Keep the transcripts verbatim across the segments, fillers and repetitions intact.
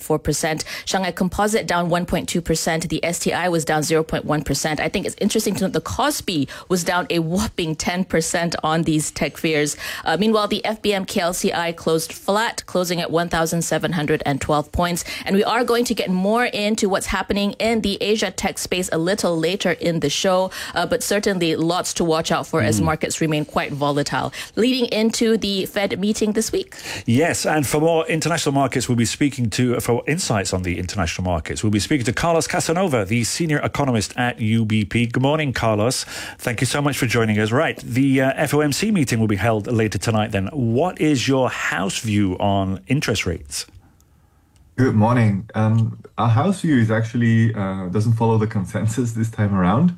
four percent. Shanghai Composite down one point two percent. The S T I was down zero point one percent. I think it's interesting to note the Kospi was down a whopping ten percent on these tech fears. Uh, meanwhile, the F B M K L C I closed flat, closing at one thousand seven hundred twelve points. And we are going to get more into what's happening in the Asia tech space a little later in the show, uh, but certainly lots to watch out for mm. as markets remain quite volatile, leading into the Fed meeting this week. Yes, and for more international markets, we'll be speaking to, for insights on the international markets, we'll be speaking to Carlos Casanova, the senior economist at U B P. Good morning, Carlos. Thank you so much for joining us. Right, the uh, F O M C meeting will be held later tonight then. What is your house view on interest rates? Good morning. Um, our house view is actually uh, doesn't follow the consensus this time around.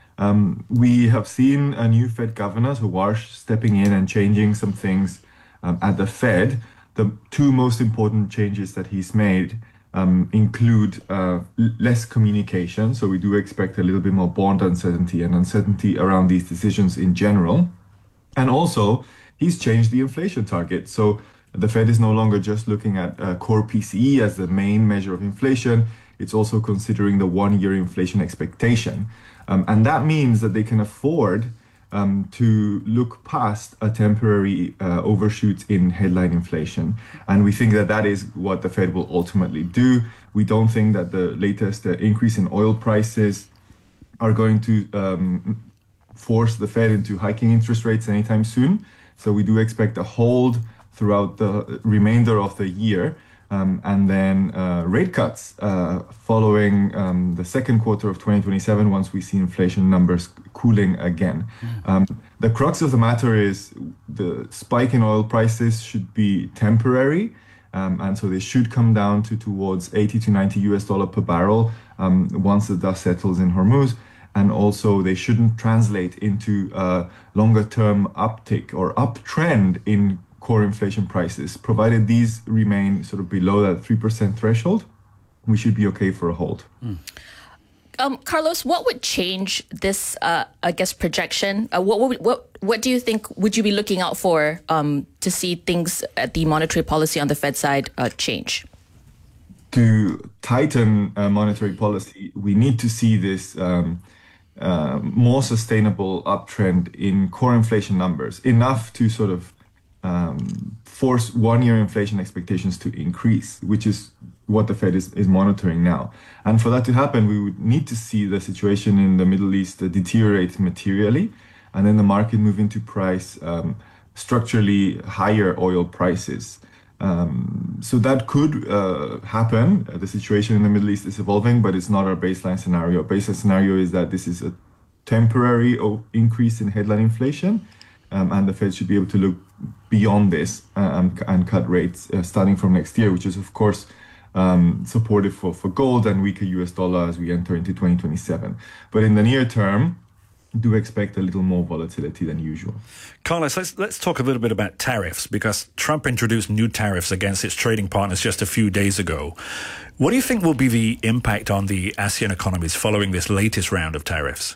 Um, we have seen a new Fed governor, so Warsh, stepping in and changing some things um, at the Fed. The two most important changes that he's made um, include uh, less communication. So we do expect a little bit more bond uncertainty and uncertainty around these decisions in general. And also, he's changed the inflation target. So the Fed is no longer just looking at uh, core P C E as the main measure of inflation. It's also considering the one-year inflation expectation. Um, and that means that they can afford um, to look past a temporary uh, overshoot in headline inflation. And we think that that is what the Fed will ultimately do. We don't think that the latest uh, increase in oil prices are going to um, force the Fed into hiking interest rates anytime soon. So we do expect a hold throughout the remainder of the year, um, and then uh, rate cuts uh, following um, the second quarter of twenty twenty-seven once we see inflation numbers cooling again. Mm. Um, the crux of the matter is the spike in oil prices should be temporary, um, and so they should come down to towards eighty to ninety U S dollar per barrel um, once the dust settles in Hormuz. And also they shouldn't translate into a longer term uptick or uptrend in core inflation prices. Provided these remain sort of below that three percent threshold, we should be okay for a hold. Mm. Um, Carlos, what would change this, uh, I guess, projection? Uh, what, what what what do you think would you be looking out for um, to see things at the monetary policy on the Fed side uh, change? To tighten uh, monetary policy, we need to see this um, uh, more sustainable uptrend in core inflation numbers, enough to sort of um, force one-year inflation expectations to increase, which is what the Fed is, is monitoring now. And for that to happen, we would need to see the situation in the Middle East deteriorate materially, and then the market move into price um, structurally higher oil prices. Um, so that could uh, happen. Uh, the situation in the Middle East is evolving, but it's not our baseline scenario. Our baseline scenario is that this is a temporary o- increase in headline inflation, um, and the Fed should be able to look beyond this uh, and, and cut rates uh, starting from next year, which is, of course, um, supportive for, for gold and weaker U S dollar as we enter into twenty twenty-seven. But in the near term, do expect a little more volatility than usual. Carlos, let's let's talk a little bit about tariffs, because Trump introduced new tariffs against its trading partners just a few days ago. What do you think will be the impact on the ASEAN economies following this latest round of tariffs?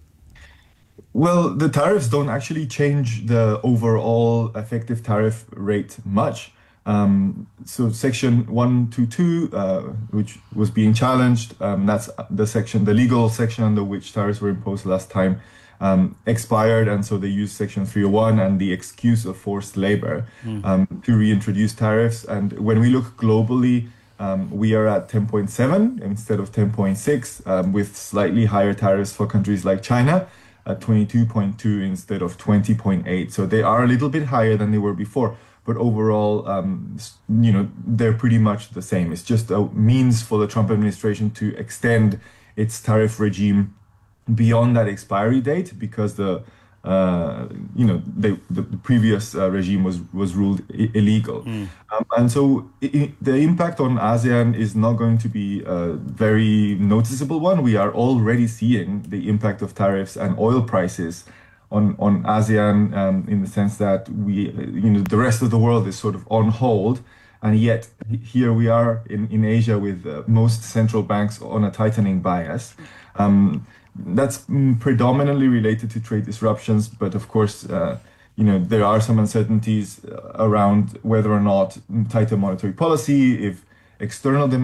Well, the tariffs don't actually change the overall effective tariff rate much. Um, so Section one twenty-two, uh, which was being challenged, um, that's the section, the legal section under which tariffs were imposed last time, um, expired. And so they used Section three oh one and the excuse of forced labor mm. um, to reintroduce tariffs. And when we look globally, um, we are at ten point seven instead of ten point six, um, with slightly higher tariffs for countries like China at twenty-two point two instead of twenty point eight. So they are a little bit higher than they were before. But overall, um, you know, they're pretty much the same. It's just a means for the Trump administration to extend its tariff regime beyond that expiry date, because the, uh, you know, they, the, the previous uh, regime was was ruled I- illegal. Mm. Um, and so I- the impact on ASEAN is not going to be a very noticeable one. We are already seeing the impact of tariffs and oil prices on, on ASEAN, um, in the sense that we, you know, the rest of the world is sort of on hold. And yet here we are in, in Asia with uh, most central banks on a tightening bias. Um, that's predominantly related to trade disruptions. But of course, uh, you know, there are some uncertainties around whether or not tighter monetary policy, if external demand